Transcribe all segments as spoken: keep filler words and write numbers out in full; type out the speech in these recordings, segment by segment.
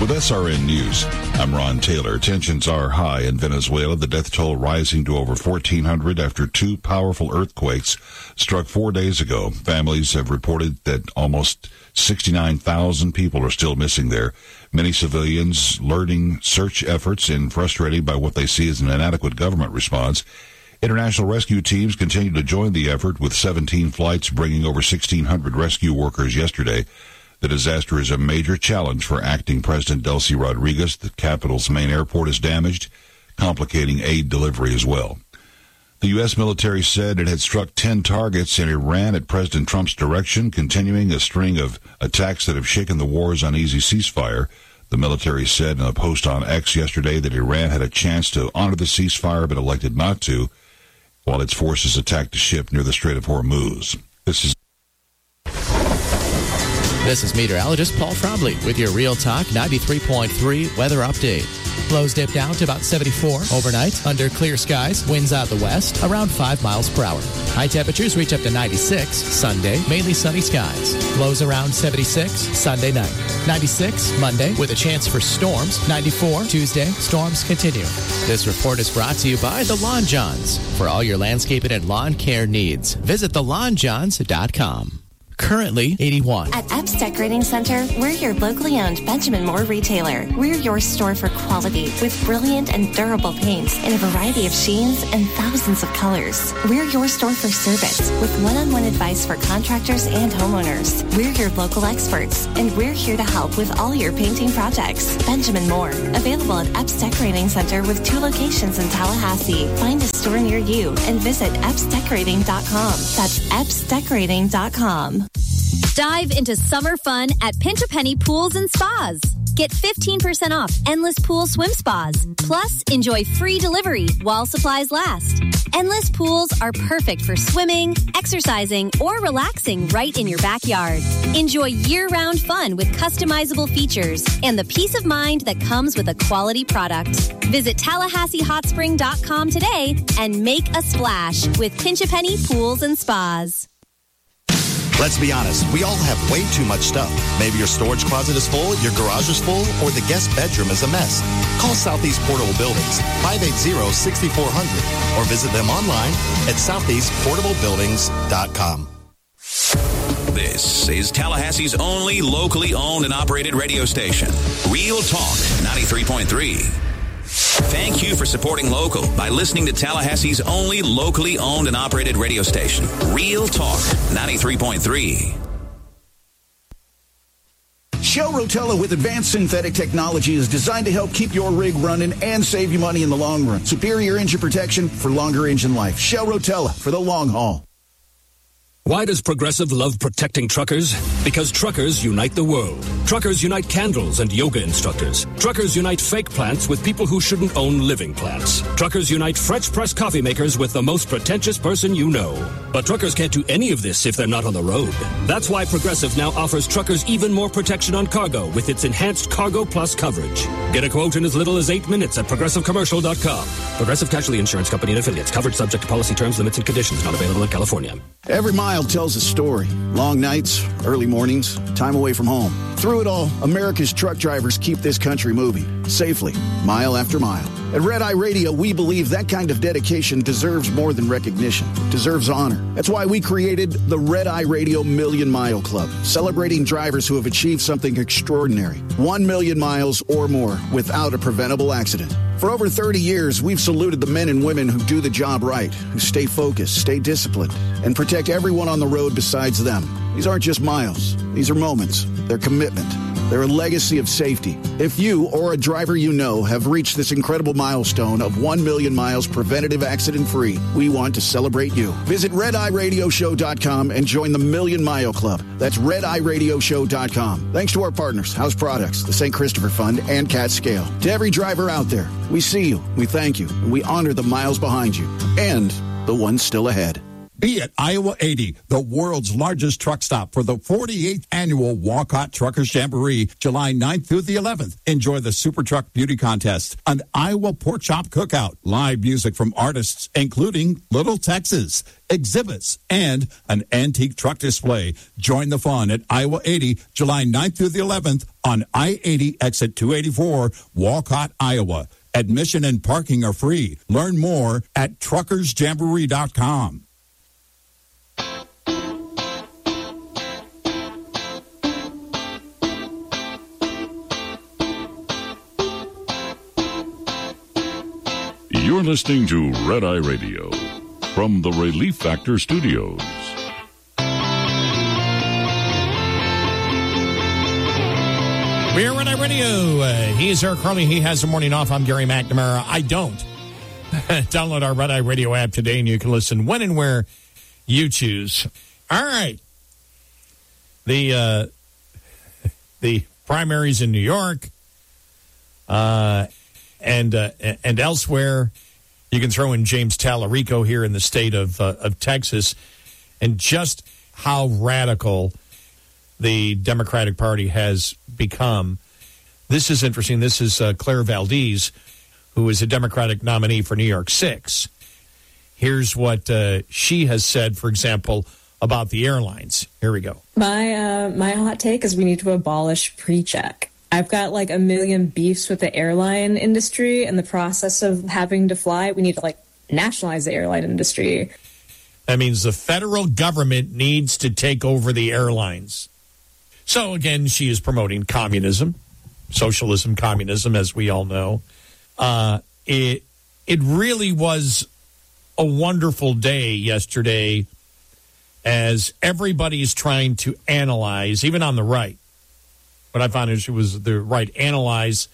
With S R N News, I'm Ron Taylor. Tensions are high in Venezuela, the death toll rising to over fourteen hundred after two powerful earthquakes struck four days ago. Families have reported that almost sixty-nine thousand people are still missing there. Many civilians learning search efforts and frustrated by what they see as an inadequate government response. International rescue teams continue to join the effort, with seventeen flights bringing over sixteen hundred rescue workers yesterday. The disaster is a major challenge for acting President Delcy Rodriguez. The capital's main airport is damaged, complicating aid delivery as well. The U S military said it had struck ten targets in Iran at President Trump's direction, continuing a string of attacks that have shaken the war's uneasy ceasefire. The military said in a post on X yesterday that Iran had a chance to honor the ceasefire but elected not to, while its forces attacked a ship near the Strait of Hormuz. This is This is meteorologist Paul Frobley with your Real Talk ninety-three point three weather update. Lows dip down to about seventy-four overnight under clear skies. Winds out the west around five miles per hour. High temperatures reach up to ninety-six Sunday, mainly sunny skies. Lows around seventy-six Sunday night. ninety-six Monday with a chance for storms. ninety-four Tuesday, storms continue. This report is brought to you by the Lawn Johns. For all your landscaping and lawn care needs, visit the lawn johns dot com. Currently eighty-one. At Epps Decorating Center, we're your locally owned Benjamin Moore retailer. We're your store for quality with brilliant and durable paints in a variety of sheens and thousands of colors. We're your store for service with one-on-one advice for contractors and homeowners. We're your local experts, and we're here to help with all your painting projects. Benjamin Moore, available at Epps Decorating Center with two locations in Tallahassee. Find a store near you and visit epps decorating dot com. That's epps decorating dot com. Dive into summer fun at Pinch a Penny Pools and Spas. Get fifteen percent off Endless Pool Swim Spas. Plus, enjoy free delivery while supplies last. Endless Pools are perfect for swimming, exercising, or relaxing right in your backyard. Enjoy year-round fun with customizable features and the peace of mind that comes with a quality product. Visit Tallahassee Hot Spring dot com today and make a splash with Pinch a Penny Pools and Spas. Let's be honest, we all have way too much stuff. Maybe your storage closet is full, your garage is full, or the guest bedroom is a mess. Call Southeast Portable Buildings, five eight zero, six four zero zero, or visit them online at southeast portable buildings dot com. This is Tallahassee's only locally owned and operated radio station, Real Talk ninety-three point three. Thank you for supporting local by listening to Tallahassee's only locally owned and operated radio station, Real Talk ninety-three point three. Shell Rotella with advanced synthetic technology is designed to help keep your rig running and save you money in the long run. Superior engine protection for longer engine life. Shell Rotella for the long haul. Why does Progressive love protecting truckers? Because truckers unite the world. Truckers unite candles and yoga instructors. Truckers unite fake plants with people who shouldn't own living plants. Truckers unite French press coffee makers with the most pretentious person you know. But truckers can't do any of this if they're not on the road. That's why Progressive now offers truckers even more protection on cargo with its enhanced Cargo Plus coverage. Get a quote in as little as eight minutes at progressive commercial dot com. Progressive Casualty Insurance Company and affiliates. Coverage subject to policy terms, limits, and conditions. Not available in California. Every mile tells a story. Long nights, early mornings, time away from home. Through it all, America's truck drivers keep this country moving safely, mile after mile. At Red Eye Radio, we believe that kind of dedication deserves more than recognition. It deserves honor. That's why we created the Red Eye Radio Million Mile Club, celebrating drivers who have achieved something extraordinary. One million miles or more without a preventable accident. For over thirty years, we've saluted the men and women who do the job right, who stay focused, stay disciplined, and protect everyone on the road besides them. These aren't just miles. These are moments. They're commitment. They're a legacy of safety. If you or a driver you know have reached this incredible milestone of one million miles preventative accident-free, we want to celebrate you. Visit red eye radio show dot com and join the Million Mile Club. That's red eye radio show dot com. Thanks to our partners, House Products, the Saint Christopher Fund, and Cat Scale. To every driver out there, we see you, we thank you, and we honor the miles behind you and the ones still ahead. Be at Iowa eighty, the world's largest truck stop for the forty-eighth annual Walcott Truckers Jamboree, July ninth through the eleventh. Enjoy the Super Truck Beauty Contest, an Iowa Pork Chop Cookout, live music from artists including Little Texas, exhibits, and an antique truck display. Join the fun at Iowa eighty, July ninth through the eleventh. on I eighty exit two eighty-four, Walcott, Iowa. Admission and parking are free. Learn more at truckers jamboree dot com. You're listening to Red Eye Radio from the Relief Factor Studios. We're Red Eye Radio. Uh, he's Eric Crowley. He has the morning off. I'm Gary McNamara. I don't. Download our Red Eye Radio app today, and you can listen when and where you choose. All right. The uh, the primaries in New York uh, and uh, and elsewhere. You can throw in James Tallarico here in the state of uh, of Texas, and just how radical the Democratic Party has become. This is interesting. This is uh, Claire Valdez, who is a Democratic nominee for New York six. Here's what uh, she has said, for example, about the airlines. Here we go. My uh, my hot take is we need to abolish pre-check. I've got like a million beefs with the airline industry and the process of having to fly. We need to like nationalize the airline industry. That means the federal government needs to take over the airlines. So again, she is promoting communism, socialism, communism, as we all know. Uh, it it really was a wonderful day yesterday as everybody is trying to analyze, even on the right. What I found is it was the right analyze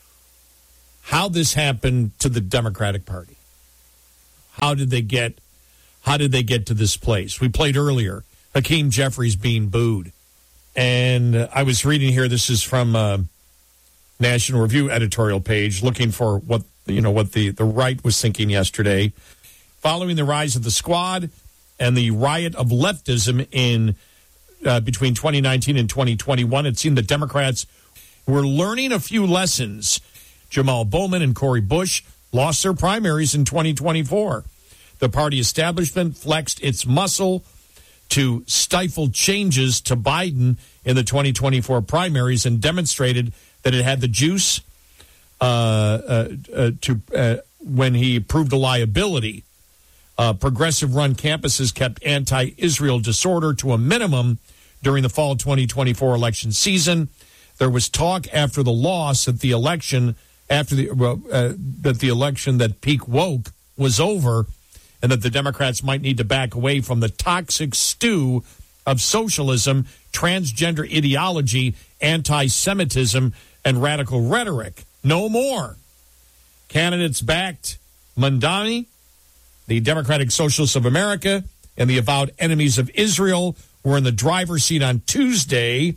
how this happened to the Democratic Party. How did they get? How did they get to this place? We played earlier Hakeem Jeffries being booed, and I was reading here. This is from uh, National Review editorial page, looking for what you know what the the right was thinking yesterday, following the rise of the Squad and the riot of leftism in. Uh, between twenty nineteen and twenty twenty-one, it seemed the Democrats were learning a few lessons. Jamal Bowman and Cori Bush lost their primaries in twenty twenty-four. The party establishment flexed its muscle to stifle changes to Biden in the twenty twenty-four primaries and demonstrated that it had the juice uh, uh, uh, to uh, when he proved a liability. Uh, progressive-run campuses kept anti-Israel disorder to a minimum during the fall twenty twenty-four election season. There was talk after the loss that the election, after the well, uh, that the election that peak woke was over, and that the Democrats might need to back away from the toxic stew of socialism, transgender ideology, anti-Semitism, and radical rhetoric. No more. Candidates backed Mamdani, the Democratic Socialists of America, and the avowed enemies of Israel were in the driver's seat on Tuesday.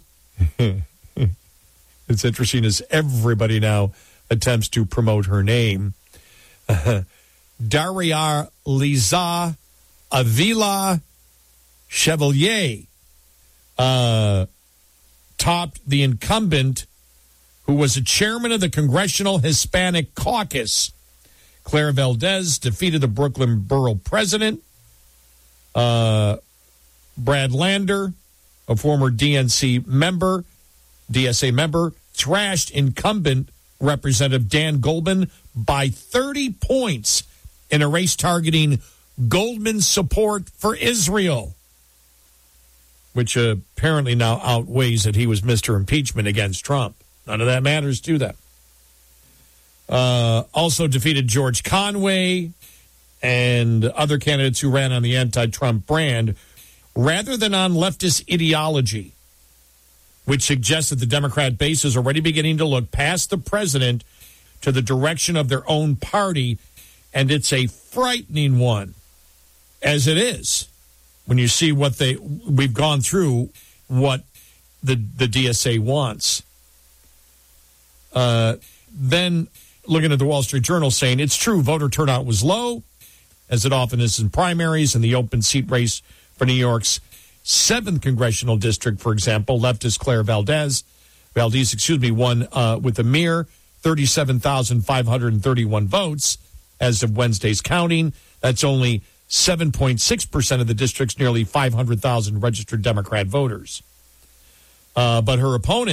It's interesting as everybody now attempts to promote her name. Uh, Daria Liza Avila Chevalier uh, topped the incumbent who was a chairman of the Congressional Hispanic Caucus. Claire Valdez defeated the Brooklyn Borough president, uh, Brad Lander, a former D N C member, D S A member, thrashed incumbent Representative Dan Goldman by thirty points in a race targeting Goldman's support for Israel, which uh, apparently now outweighs that he was Mister Impeachment against Trump. None of that matters to them. Uh, also defeated George Conway and other candidates who ran on the anti-Trump brand rather than on leftist ideology, which suggests that the Democrat base is already beginning to look past the president to the direction of their own party, and it's a frightening one, as it is, when you see what they we've gone through, what the, the D S A wants. Uh, then... Looking at the Wall Street Journal saying it's true voter turnout was low, as it often is in primaries, in the open seat race for New York's seventh congressional district, for example. Leftist Claire Valdez, Valdez, excuse me, won uh, with a mere thirty-seven thousand five hundred thirty-one votes as of Wednesday's counting. That's only seven point six percent of the district's nearly five hundred thousand registered Democrat voters. Uh, but her opponent,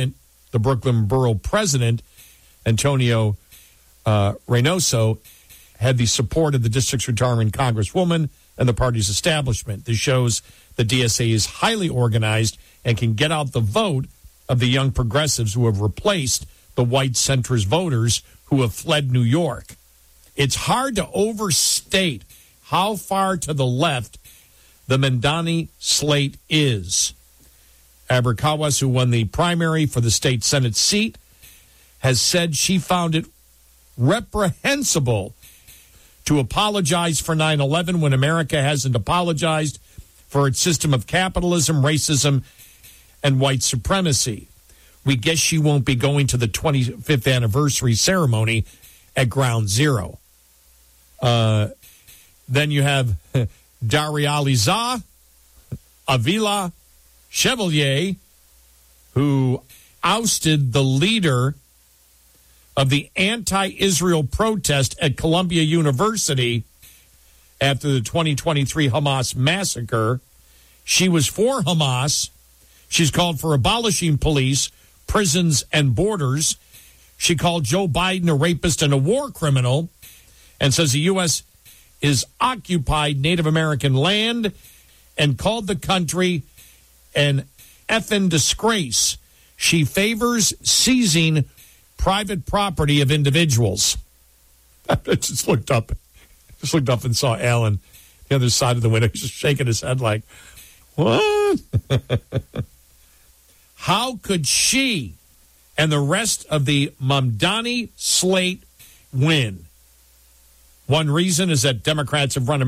the Brooklyn Borough president, Antonio uh, Reynoso, had the support of the district's retiring congresswoman and the party's establishment. This shows the D S A is highly organized and can get out the vote of the young progressives who have replaced the white centrist voters who have fled New York. It's hard to overstate how far to the left the Mamdani slate is. Abrikawas, who won the primary for the state Senate seat, has said she found it reprehensible to apologize for nine eleven when America hasn't apologized for its system of capitalism, racism, and white supremacy. We guess she won't be going to the twenty-fifth anniversary ceremony at Ground Zero. Uh, then you have Darializa Avila Chevalier, who ousted the leader of the anti-Israel protest at Columbia University after the twenty twenty-three Hamas massacre. She was for Hamas. She's called for abolishing police, prisons, and borders. She called Joe Biden a rapist and a war criminal and says the U S is occupied Native American land and called the country an effing disgrace. She favors seizing private property of individuals. I just looked up, just looked up and saw Alan the other side of the window, just shaking his head like, what? How could she and the rest of the Mamdani slate win? One reason is that Democrats have run America